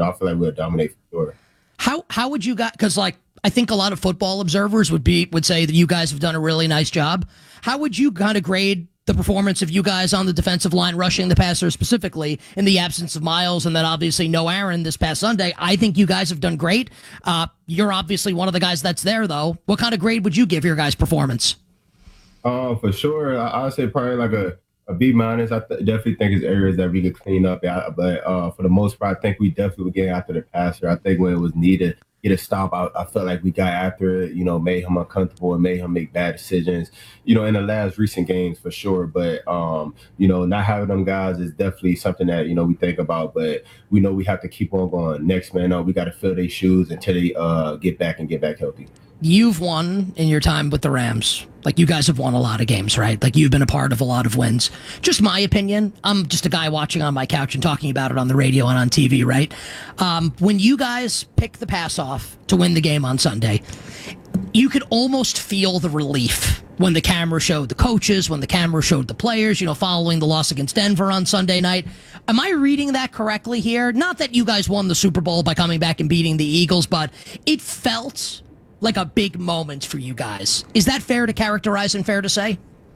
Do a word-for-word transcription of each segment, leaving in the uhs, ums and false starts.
know, I feel like we'll dominate for sure. How how would you guys? Because like I think a lot of football observers would be would say that you guys have done a really nice job. How would you kind of grade the performance of you guys on the defensive line, rushing the passer specifically in the absence of Miles, and then obviously no Aaron this past Sunday? I think you guys have done great. Uh, you're obviously one of the guys that's there, though. What kind of grade would you give your guys' performance? Uh, for sure, I, I'd say probably like a, a B minus. I th- definitely think it's areas that we could clean up. Yeah, but uh, for the most part, I think we definitely were getting after the passer. I think when it was needed, get a stop, I, I felt like we got after it, you know, made him uncomfortable and made him make bad decisions, you know, in the last recent games for sure. But, um, you know, not having them guys is definitely something that, you know, we think about, but we know we have to keep on going. Next man up, we got to fill their shoes until they uh, get back and get back healthy. You've won in your time with the Rams. Like, you guys have won a lot of games, right? Like, you've been a part of a lot of wins. Just my opinion. I'm just a guy watching on my couch and talking about it on the radio and on T V, right? Um, when you guys pick the pass off to win the game on Sunday, you could almost feel the relief when the camera showed the coaches, when the camera showed the players, you know, following the loss against Denver on Sunday night. Am I reading that correctly here? Not that you guys won the Super Bowl by coming back and beating the Eagles, but it felt like a big moment for you guys. Is that fair to characterize and fair to say?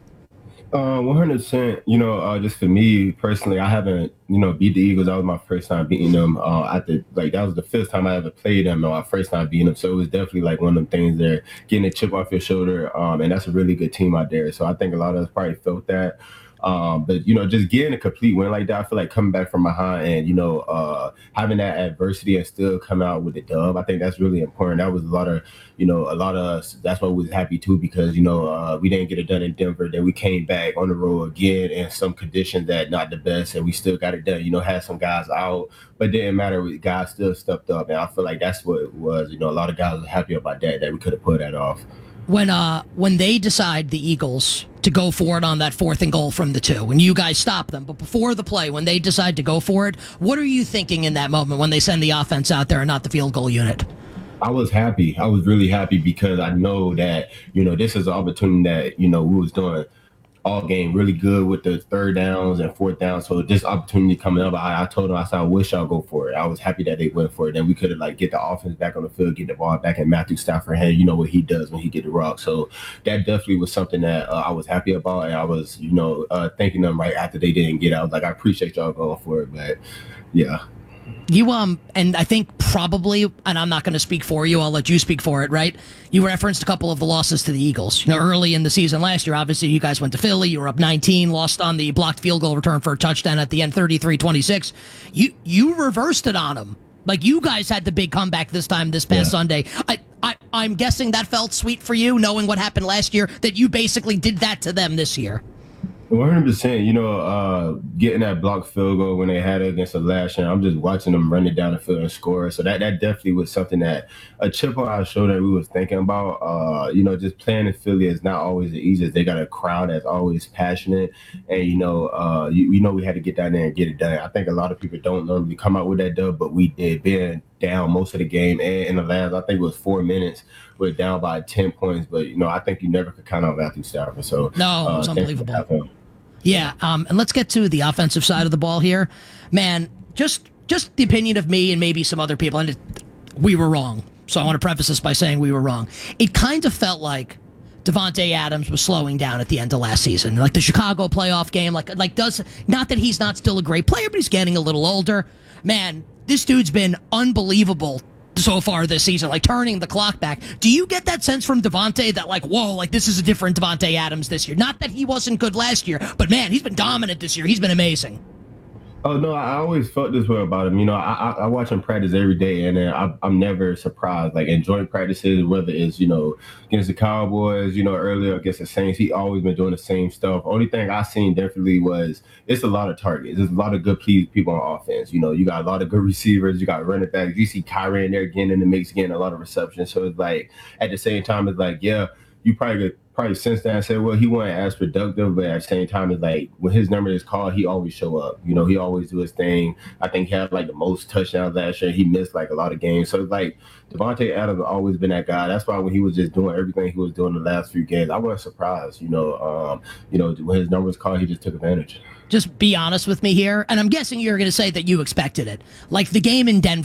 Uh, one hundred percent. You know, uh, just for me personally, I haven't, you know, beat the Eagles. That was my first time beating them. Uh, I did, like, that was the fifth time I ever played them, or my first time beating them. So it was definitely like one of them things there, getting a chip off your shoulder. Um, and that's a really good team out there. So I think a lot of us probably felt that. Um, but, you know, just getting a complete win like that, I feel like coming back from behind and, you know, uh, having that adversity and still come out with the dub, I think that's really important. That was a lot of, you know, a lot of us, that's why we was happy too, because, you know, uh, we didn't get it done in Denver. Then we came back on the road again in some conditions that not the best, and we still got it done. You know, had some guys out, but it didn't matter. Guys still stepped up, and I feel like that's what it was. You know, a lot of guys were happy about that, that we could have put that off. When uh when they decide, the Eagles, to go for it on that fourth and goal from the two, and you guys stop them, but before the play, when they decide to go for it, what are you thinking in that moment when they send the offense out there and not the field goal unit? I was happy. I was really happy because I know that, you know, this is an opportunity that, you know, we was doing all game really good with the third downs and fourth downs. So this opportunity coming up, I, I told them, I said, I wish y'all go for it. I was happy that they went for it. Then we could have like get the offense back on the field, get the ball back in Matthew Stafford hand. You know what he does when he get the rock. So that definitely was something that uh, I was happy about. And I was, you know, uh, thanking them right after they didn't get out. I was like, I appreciate y'all going for it. But yeah. You, um, and I think probably, and I'm not going to speak for you, I'll let you speak for it, right? You referenced a couple of the losses to the Eagles. You know, early in the season last year, obviously, you guys went to Philly, you were up nineteen, lost on the blocked field goal return for a touchdown at the end, thirty-three twenty-six. You you reversed it on them. Like, you guys had the big comeback this time, this past yeah. Sunday. I, I, I'm guessing that felt sweet for you, knowing what happened last year, that you basically did that to them this year. one hundred percent. You know, uh, getting that blocked field goal when they had it against the last year, I'm just watching them run it down the field and score. So that, that definitely was something that a chip on our shoulder that we was thinking about. Uh, you know, just playing in Philly is not always the easiest. They got a crowd that's always passionate. And, you know, uh, you, you know we had to get down there and get it done. I think a lot of people don't normally come out with that dub, but we did. Being down most of the game and in the last, I think it was four minutes, we're down by ten points. But, you know, I think you never could count on Matthew Stafford. So no, it was uh, unbelievable. Yeah, um, and let's get to the offensive side of the ball here. Man, just just the opinion of me and maybe some other people, and it, we were wrong. So I want to preface this by saying we were wrong. It kind of felt like Davante Adams was slowing down at the end of last season. Like the Chicago playoff game, like like does not that he's not still a great player, but he's getting a little older. Man, this dude's been unbelievable so far this season, like turning the clock back. Do you get that sense from Davante that, like, whoa, like this is a different Davante Adams this year? Not that he wasn't good last year, but man, he's been dominant this year. He's been amazing. Oh, no, I always felt this way about him. You know, I, I, I watch him practice every day, and then I, I'm never surprised. Like, in joint practices, whether it's, you know, against the Cowboys, you know, earlier against the Saints, he always been doing the same stuff. Only thing I seen definitely was it's a lot of targets. There's a lot of good people on offense. You know, you got a lot of good receivers. You got running backs. You see Kyrie in there again in the mix, getting a lot of receptions. So it's like, at the same time, it's like, yeah, you probably could probably since then said, well, he wasn't as productive, but at the same time, it's like when his number is called, he always show up. You know, he always do his thing. I think he had like the most touchdowns last year. He missed like a lot of games. So it's like Davante Adams has always been that guy. That's why when he was just doing everything he was doing the last few games, I wasn't surprised. You know, um, you know, when his number was called, he just took advantage. Just be honest with me here, and I'm guessing you're going to say that you expected it. Like the game in Denver.